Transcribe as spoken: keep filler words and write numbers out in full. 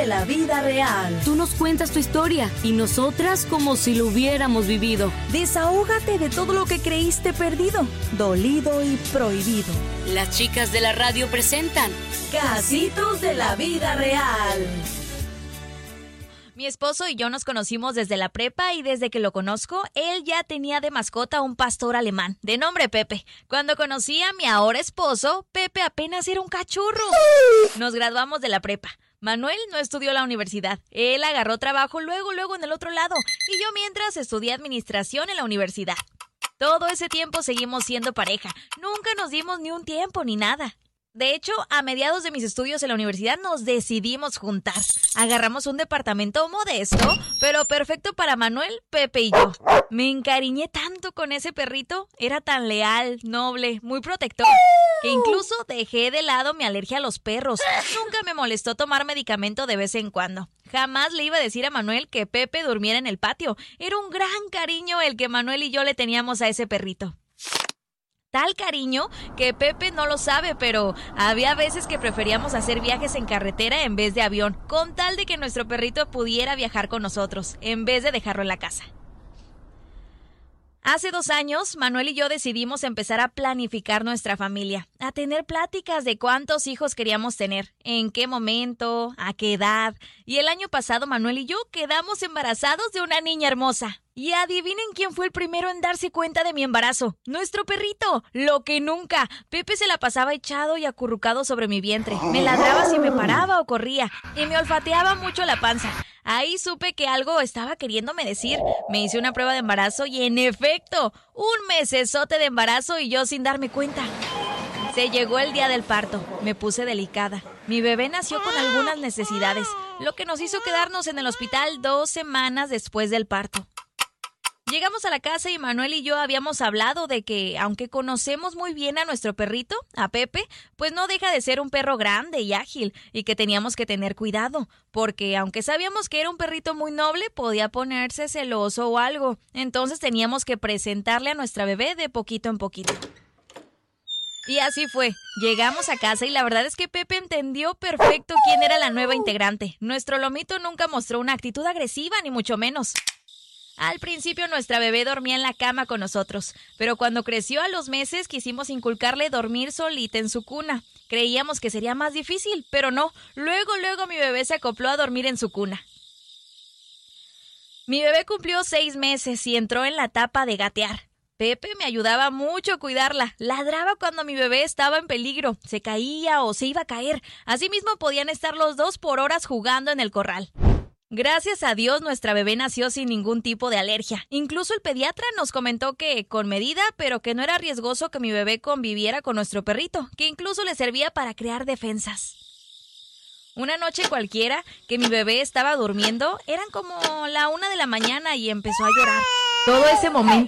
la vida real. Tú nos cuentas tu historia y nosotras como si lo hubiéramos vivido. Desahógate de todo lo que creíste perdido, dolido y prohibido. Las chicas de la radio presentan Casitos de la vida real. Mi esposo y yo nos conocimos desde la prepa y desde que lo conozco, él ya tenía de mascota un pastor alemán, de nombre Pepe. Cuando conocí a mi ahora esposo, Pepe apenas era un cachorro. Nos graduamos de la prepa. Manuel no estudió la universidad. Él agarró trabajo luego, luego en el otro lado. Y yo mientras estudié administración en la universidad. Todo ese tiempo seguimos siendo pareja. Nunca nos dimos ni un tiempo ni nada. De hecho, a mediados de mis estudios en la universidad nos decidimos juntar. Agarramos un departamento modesto, pero perfecto para Manuel, Pepe y yo. Me encariñé tanto con ese perrito. Era tan leal, noble, muy protector, que incluso dejé de lado mi alergia a los perros. Nunca me molestó tomar medicamento de vez en cuando. Jamás le iba a decir a Manuel que Pepe durmiera en el patio. Era un gran cariño el que Manuel y yo le teníamos a ese perrito. Tal cariño que Pepe no lo sabe, pero había veces que preferíamos hacer viajes en carretera en vez de avión, con tal de que nuestro perrito pudiera viajar con nosotros, en vez de dejarlo en la casa. Hace dos años, Manuel y yo decidimos empezar a planificar nuestra familia, a tener pláticas de cuántos hijos queríamos tener, en qué momento, a qué edad. Y el año pasado, Manuel y yo quedamos embarazados de una niña hermosa. Y adivinen quién fue el primero en darse cuenta de mi embarazo. ¡Nuestro perrito! Lo que nunca. Pepe se la pasaba echado y acurrucado sobre mi vientre. Me ladraba si me paraba o corría. Y me olfateaba mucho la panza. Ahí supe que algo estaba queriéndome decir. Me hice una prueba de embarazo y en efecto, un mesesote de embarazo y yo sin darme cuenta. Se llegó el día del parto. Me puse delicada. Mi bebé nació con algunas necesidades, lo que nos hizo quedarnos en el hospital dos semanas después del parto. Llegamos a la casa y Manuel y yo habíamos hablado de que, aunque conocemos muy bien a nuestro perrito, a Pepe, pues no deja de ser un perro grande y ágil y que teníamos que tener cuidado, porque aunque sabíamos que era un perrito muy noble, podía ponerse celoso o algo. Entonces teníamos que presentarle a nuestra bebé de poquito en poquito. Y así fue. Llegamos a casa y la verdad es que Pepe entendió perfecto quién era la nueva integrante. Nuestro lomito nunca mostró una actitud agresiva, ni mucho menos. Al principio nuestra bebé dormía en la cama con nosotros, pero cuando creció a los meses quisimos inculcarle dormir solita en su cuna. Creíamos que sería más difícil, pero no. Luego, luego mi bebé se acopló a dormir en su cuna. Mi bebé cumplió seis meses y entró en la etapa de gatear. Pepe me ayudaba mucho a cuidarla. Ladraba cuando mi bebé estaba en peligro. Se caía o se iba a caer. Asimismo podían estar los dos por horas jugando en el corral. Gracias a Dios nuestra bebé nació sin ningún tipo de alergia. Incluso el pediatra nos comentó que con medida, pero que no era riesgoso que mi bebé conviviera con nuestro perrito, que incluso le servía para crear defensas. Una noche cualquiera, que mi bebé estaba durmiendo, eran como la una de la mañana y empezó a llorar. Todo ese momento